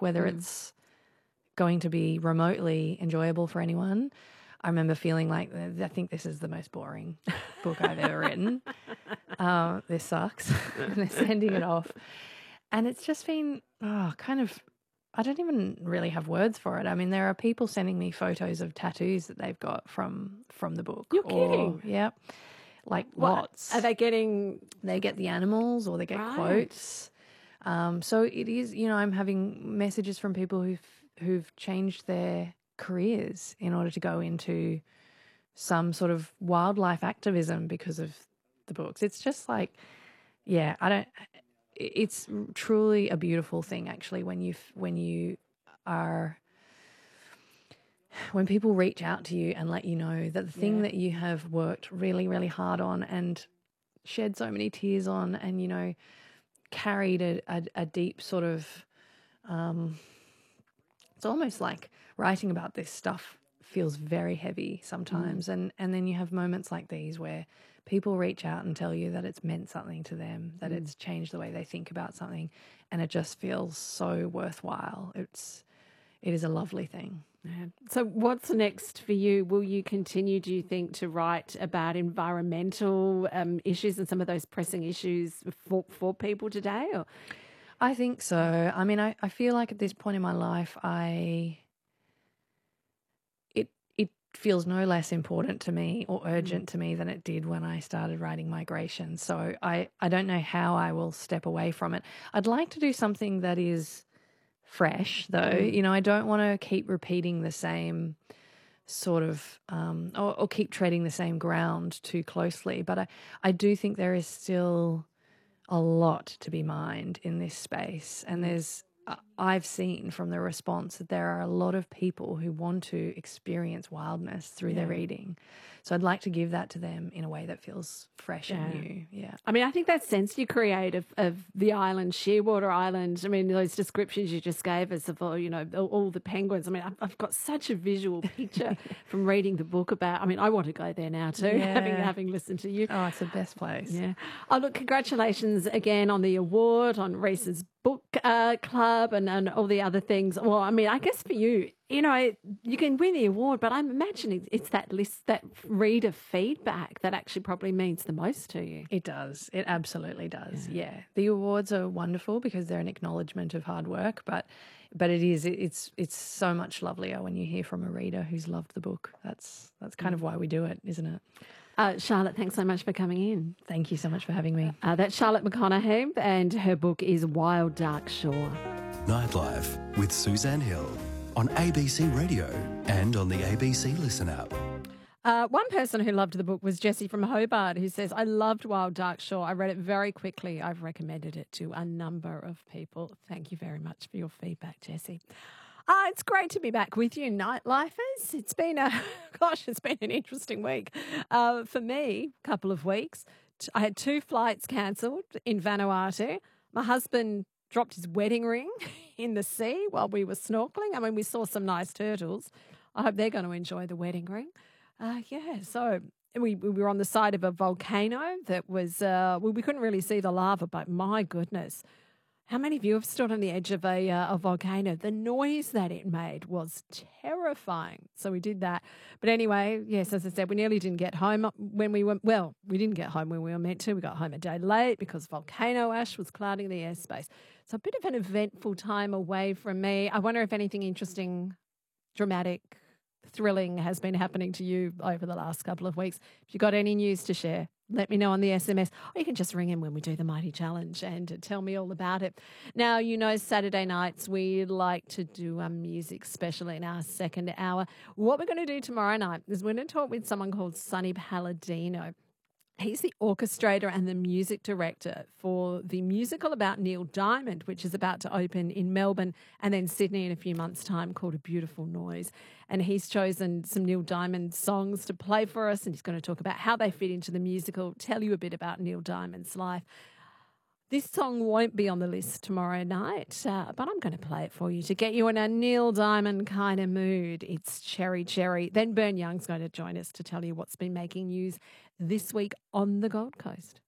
whether it's going to be remotely enjoyable for anyone. I remember feeling like, I think this is the most boring book I've ever written. This sucks. And they're sending it off. And it's just been kind of, I don't even really have words for it. I mean, there are people sending me photos of tattoos that they've got from the book. You're kidding? Yeah. Like lots. Are they getting... They get the animals or they get quotes. So it is, I'm having messages from people who've changed their careers in order to go into some sort of wildlife activism because of the books. It's just like, it's truly a beautiful thing actually when people reach out to you and let you know that the thing that you have worked really, really hard on and shed so many tears on and, carried a deep sort of, it's almost like writing about this stuff feels very heavy sometimes. And then you have moments like these where people reach out and tell you that it's meant something to them, that it's changed the way they think about something, and it just feels so worthwhile. It is a lovely thing. Yeah. So what's next for you? Will you continue, do you think, to write about environmental issues and some of those pressing issues for people today? Or? I think so. I mean, I feel like at this point in my life, it feels no less important to me or urgent to me than it did when I started writing Migration. So I don't know how I will step away from it. I'd like to do something that is fresh, though. I don't want to keep repeating the same sort of or keep treading the same ground too closely. But I do think there is still a lot to be mined in this space. And I've seen from the response that there are a lot of people who want to experience wildness through their reading. So I'd like to give that to them in a way that feels fresh and new. Yeah. I mean, I think that sense you create of the island, Shearwater Island, I mean, those descriptions you just gave us of, all the penguins. I mean, I've got such a visual picture from reading the book about, I mean, I want to go there now too, having listened to you. Oh, it's the best place. Yeah. Oh, look, congratulations again on the award, on Reese's book club and all the other things. Well, I mean, I guess for you, you can win the award, but I'm imagining it's that list, that reader feedback that actually probably means the most to you. It does. It absolutely does. Yeah. The awards are wonderful because they're an acknowledgement of hard work, but it's so much lovelier when you hear from a reader who's loved the book. That's kind of why we do it, isn't it? Charlotte, thanks so much for coming in. Thank you so much for having me. That's Charlotte McConaghy, and her book is Wild Dark Shore. Nightlife with Suzanne Hill on ABC Radio and on the ABC Listen app. One person who loved the book was Jessie from Hobart, who says, I loved Wild Dark Shore. I read it very quickly. I've recommended it to a number of people. Thank you very much for your feedback, Jessie. It's great to be back with you, Nightlifers. It's been an interesting week. For me, a couple of weeks. I had 2 flights cancelled in Vanuatu. My husband dropped his wedding ring in the sea while we were snorkeling. I mean, we saw some nice turtles. I hope they're going to enjoy the wedding ring. So we were on the side of a volcano that was, we couldn't really see the lava, but my goodness, how many of you have stood on the edge of a volcano? The noise that it made was terrifying. So we did that. But anyway, yes, as I said, we nearly didn't get home when we were, we didn't get home when we were meant to. We got home a day late because volcano ash was clouding the airspace. So a bit of an eventful time away from me. I wonder if anything interesting, dramatic, thrilling has been happening to you over the last couple of weeks. If you've got any news to share, let me know on the SMS, or you can just ring in when we do the Mighty Challenge and tell me all about it. Now, Saturday nights we like to do a music special in our second hour. What we're going to do tomorrow night is we're going to talk with someone called Sonny Palladino. He's the orchestrator and the music director for the musical about Neil Diamond, which is about to open in Melbourne and then Sydney in a few months' time, called A Beautiful Noise. And he's chosen some Neil Diamond songs to play for us, and he's going to talk about how they fit into the musical, tell you a bit about Neil Diamond's life. This song won't be on the list tomorrow night, but I'm going to play it for you to get you in a Neil Diamond kind of mood. It's Cherry Cherry. Then Bern Young's going to join us to tell you what's been making news this week on the Gold Coast.